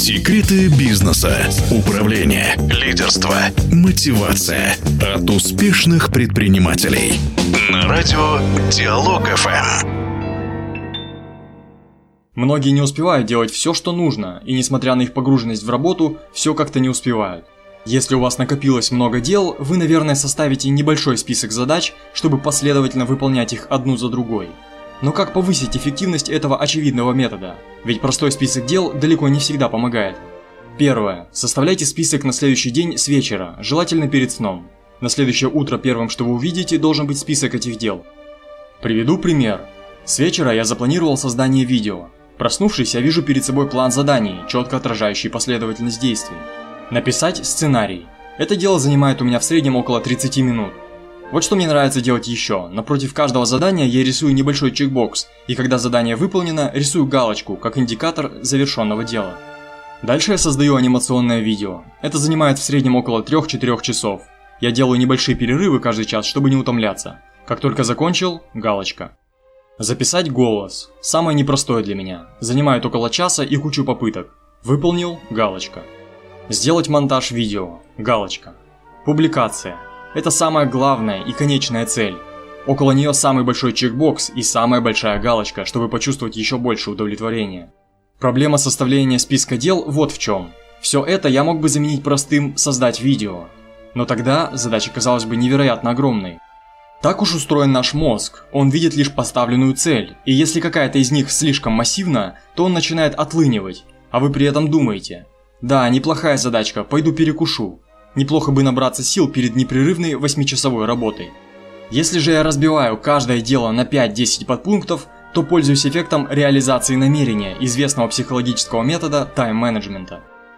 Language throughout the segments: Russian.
Секреты бизнеса, управления, лидерства, мотивация от успешных предпринимателей. На радио Диалог ФМ. Многие не успевают делать все, что нужно, и несмотря на их погруженность в работу, все как-то не успевают. Если у вас накопилось много дел, вы, наверное, составите небольшой список задач, чтобы последовательно выполнять их одну за другой. Но как повысить эффективность этого очевидного метода? Ведь простой список дел далеко не всегда помогает. Первое. Составляйте список на следующий день с вечера, желательно перед сном. На следующее утро первым, что вы увидите, должен быть список этих дел. Приведу пример. С вечера я запланировал создание видео. Проснувшись, я вижу перед собой план заданий, четко отражающий последовательность действий. Написать сценарий. Это дело занимает у меня в среднем около 30 минут. Вот что мне нравится делать еще. Напротив каждого задания я рисую небольшой чекбокс, и когда задание выполнено, рисую галочку, как индикатор завершенного дела. Дальше я создаю анимационное видео. Это занимает в среднем около 3-4 часов. Я делаю небольшие перерывы каждый час, чтобы не утомляться. Как только закончил, галочка. Записать голос. Самое непростое для меня. Занимает около часа и кучу попыток. Выполнил, галочка. Сделать монтаж видео, галочка. Публикация. Это самая главная и конечная цель. Около нее самый большой чекбокс и самая большая галочка, чтобы почувствовать еще больше удовлетворения. Проблема составления списка дел вот в чем. Все это я мог бы заменить простым «создать видео». Но тогда задача казалась бы невероятно огромной. Так уж устроен наш мозг, он видит лишь поставленную цель, и если какая-то из них слишком массивна, то он начинает отлынивать, а вы при этом думаете: «Да, неплохая задачка, пойду перекушу». Неплохо бы набраться сил перед непрерывной 8-часовой работой. Если же я разбиваю каждое дело на 5-10 подпунктов, то пользуюсь эффектом реализации намерения, известного психологического метода тайм-менеджмента.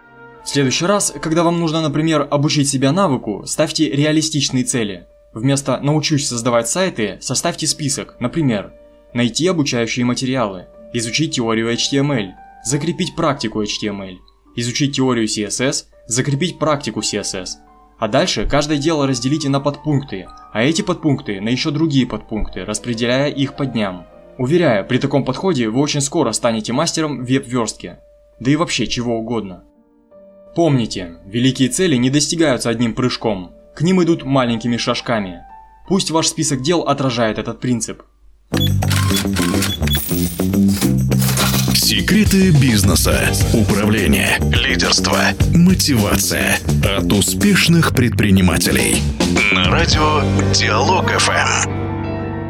В следующий раз, когда вам нужно, например, обучить себя навыку, ставьте реалистичные цели. Вместо «научусь создавать сайты» составьте список, например, найти обучающие материалы, изучить теорию HTML, закрепить практику HTML, изучить теорию CSS, закрепить практику CSS. А дальше каждое дело разделите на подпункты, а эти подпункты на еще другие подпункты, распределяя их по дням. Уверяю, при таком подходе вы очень скоро станете мастером веб-верстки. Да и вообще чего угодно. Помните, великие цели не достигаются одним прыжком, к ним идут маленькими шажками. Пусть ваш список дел отражает этот принцип. Секреты бизнеса, управления, лидерства, мотивация от успешных предпринимателей. На радио Диалог ФМ.